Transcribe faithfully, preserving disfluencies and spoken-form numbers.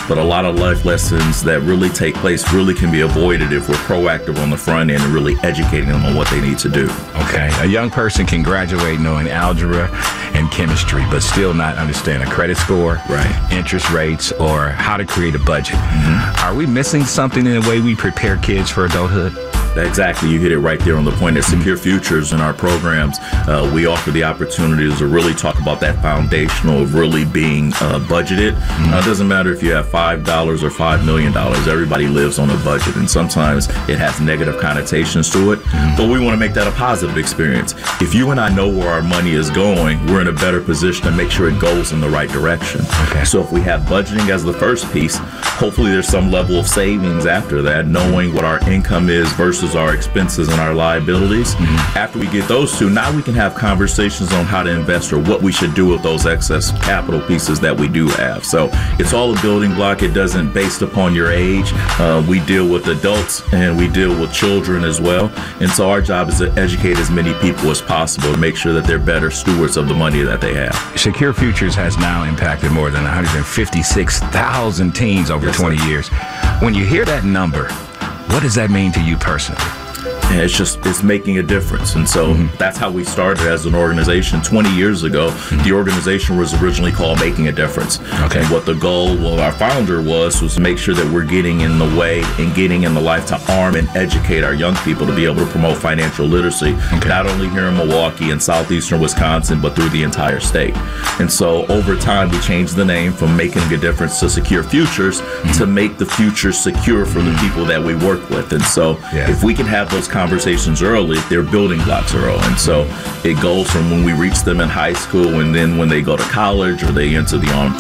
but a lot of life lessons that really take place really can be avoided if we're proactive on the front end and really educating them on what they need to do. Okay. A young person can graduate knowing algebra and chemistry, but still not understand a credit score, right, interest rates, or how to create a budget. Mm-hmm. Are we missing something in the way we prepare kids for adulthood? Exactly. You hit it right there on the point. At Secure Futures in our programs, uh, we offer the opportunities to really talk about that foundational of really being uh, budgeted. Mm-hmm. Uh, it doesn't matter if you have five dollars or five million dollars. Everybody lives on a budget, and sometimes it has negative connotations to it, mm-hmm. but we want to make that a positive experience. If you and I know where our money is going, we're in a better position to make sure it goes in the right direction. Okay. So if we have budgeting as the first piece, hopefully there's some level of savings after that, knowing what our income is versus our expenses and our liabilities. Mm-hmm. After we get those two, now we can have conversations on how to invest or what we should do with those excess capital pieces that we do have. So it's all a building block. It doesn't based upon your age. Uh, we deal with adults and we deal with children as well. And so our job is to educate as many people as possible to make sure that they're better stewards of the money that they have. Secure Futures has now impacted more than one hundred fifty-six thousand teens over yes, twenty sir. years. When you hear that number, what does that mean to you personally? And it's just, it's making a difference. And so mm-hmm. that's how we started as an organization twenty years ago. Mm-hmm. The organization was originally called Making a Difference. Okay. And what the goal of our founder was, was to make sure that we're getting in the way and getting in the life to arm and educate our young people to be able to promote financial literacy, okay. not only here in Milwaukee and southeastern Wisconsin, but through the entire state. And so over time, we changed the name from Making a Difference to Secure Futures mm-hmm. to make the future secure for mm-hmm. the people that we work with. And so yeah. if we can have those conversations early, they're building blocks early. And so it goes from when we reach them in high school and then when they go to college or they enter the armed